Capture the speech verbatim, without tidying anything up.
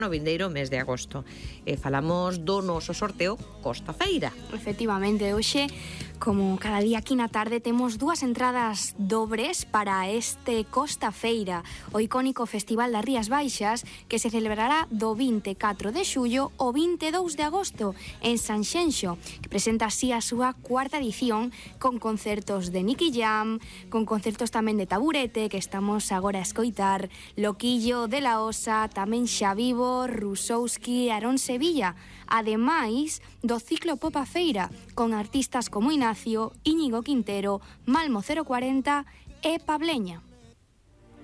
no vindeiro mes de agosto. E falamos do noso sorteo Costa Feira. Efectivamente, hoxe, como cada día aquí na tarde, temos dúas entradas dobres para este Costa Feira, o icónico Festival das Rías Baixas, que se celebrará do vinte e catro de xullo ao vinte e dous de agosto en Sanxenxo, que presenta así a súa cuarta edición con concertos de Nicky Jam, con concertos tamén de Taburete, que estamos agora a escoitar, Loquillo, De La Osa, tamén Xavivo, Rusowski, Aarón Sevilla, ademais do ciclo Popa Feira, con artistas como Ignacio, Íñigo Quintero, Malmo cero cuarenta e Pableña.